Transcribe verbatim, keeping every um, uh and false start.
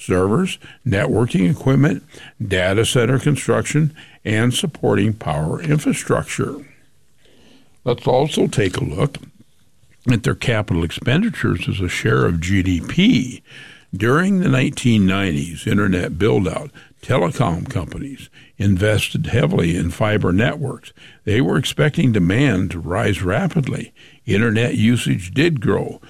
servers, networking equipment, data center construction, and supporting power infrastructure. Let's also take a look at their capital expenditures as a share of G D P. During the nineteen nineties internet build-out, telecom companies invested heavily in fiber networks. They were expecting demand to rise rapidly. Internet usage did grow,